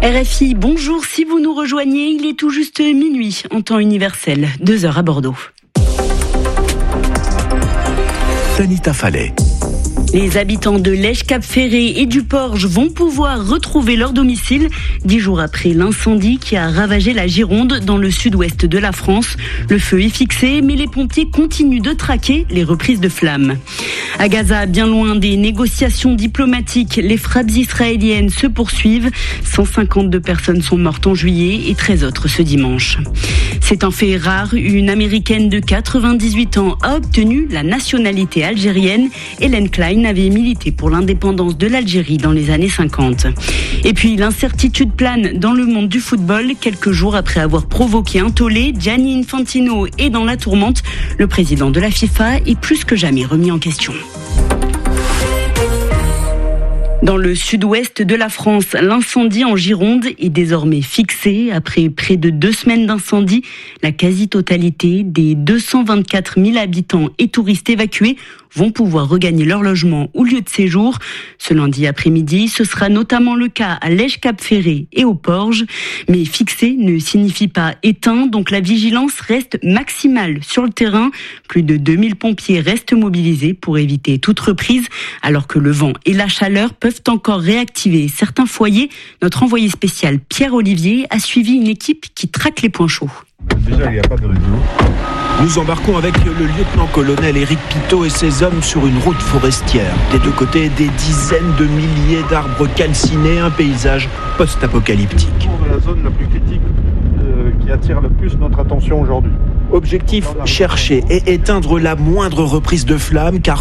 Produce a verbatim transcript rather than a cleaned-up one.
R F I, bonjour, si vous nous rejoignez, il est tout juste minuit en temps universel, deux heures à Bordeaux. Tanita Fallet. Les habitants de Lège-Cap-Ferré et du Porge vont pouvoir retrouver leur domicile dix jours après l'incendie qui a ravagé la Gironde dans le sud-ouest de la France. Le feu est fixé, mais les pompiers continuent de traquer les reprises de flammes. À Gaza, bien loin des négociations diplomatiques, les frappes israéliennes se poursuivent. cent cinquante-deux personnes sont mortes en juillet et treize autres ce dimanche. C'est un fait rare. Une Américaine de quatre-vingt-dix-huit ans a obtenu la nationalité algérienne. Hélène Klein avait milité pour l'indépendance de l'Algérie dans les années cinquante. Et puis l'incertitude plane dans le monde du football. Quelques jours après avoir provoqué un tollé, Gianni Infantino est dans la tourmente. Le président de la FIFA est plus que jamais remis en question. Dans le sud-ouest de la France, l'incendie en Gironde est désormais fixé. Après près de deux semaines d'incendie, la quasi-totalité des deux cent vingt-quatre mille habitants et touristes évacués vont pouvoir regagner leur logement ou lieu de séjour. Ce lundi après-midi, ce sera notamment le cas à Lège-Cap-Ferré et au Porge. Mais fixé ne signifie pas éteint, donc la vigilance reste maximale sur le terrain. Plus de deux mille pompiers restent mobilisés pour éviter toute reprise, alors que le vent et la chaleur peuvent encore réactiver certains foyers. Notre envoyé spécial Pierre Olivier a suivi une équipe qui traque les points chauds. Déjà, il n'y a pas de réseau. Nous embarquons avec le lieutenant-colonel Éric Pitot et ses hommes sur une route forestière. Des deux côtés, des dizaines de milliers d'arbres calcinés, un paysage post-apocalyptique. La zone la plus critique euh, qui attire le plus notre attention aujourd'hui. Objectif, chercher et éteindre la moindre reprise de flamme, car